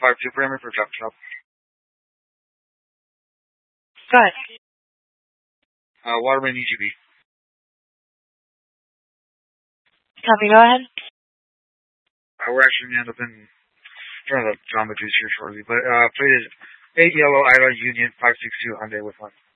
52 Premier for Drop Shop. Go ahead. Waterman EGB. Copy, go ahead. We're actually going to end up in front of the Jamba Juice here shortly, but plated 8 yellow Ida Union 562 Hyundai with 1.